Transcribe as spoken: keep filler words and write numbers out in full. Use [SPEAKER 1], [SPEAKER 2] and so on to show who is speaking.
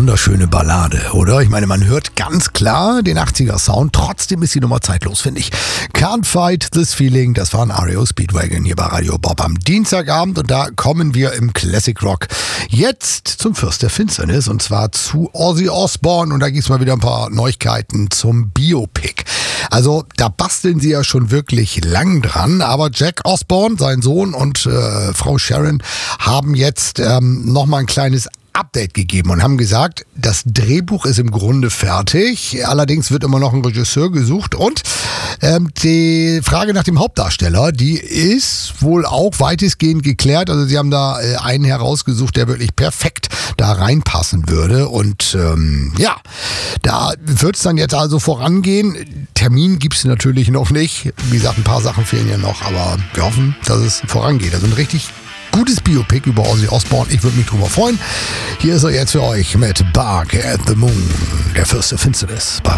[SPEAKER 1] wunderschöne Ballade, oder? Ich meine, man hört ganz klar den achtziger-Sound, trotzdem ist die Nummer zeitlos, finde ich. Can't Fight This Feeling, das war ein R E O Speedwagon hier bei Radio Bob am Dienstagabend und da kommen wir im Classic Rock jetzt zum Fürst der Finsternis und zwar zu Ozzy Osbourne und da gibt es mal wieder ein paar Neuigkeiten zum Biopic. Also da basteln sie ja schon wirklich lang dran, aber Jack Osbourne, sein Sohn und äh, Frau Sharon haben jetzt ähm, nochmal ein kleines Update gegeben und haben gesagt, das Drehbuch ist im Grunde fertig. Allerdings wird immer noch ein Regisseur gesucht und ähm, die Frage nach dem Hauptdarsteller, die ist wohl auch weitestgehend geklärt. Also sie haben da äh, einen herausgesucht, der wirklich perfekt da reinpassen würde und ähm, ja, da wird es dann jetzt also vorangehen. Termin gibt es natürlich noch nicht. Wie gesagt, ein paar Sachen fehlen ja noch, aber wir hoffen, dass es vorangeht. Also ein richtig gutes Biopic über Ozzy Osbourne. Ich würde mich drüber freuen. Hier ist er jetzt für euch mit Bark at the Moon, der Fürst der Finsternis.